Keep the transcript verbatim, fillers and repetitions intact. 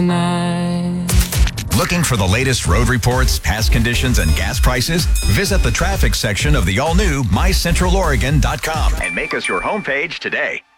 night. Looking for the latest road reports, past conditions, and gas prices? Visit the traffic section of the all-new my central oregon dot com and make us your homepage today.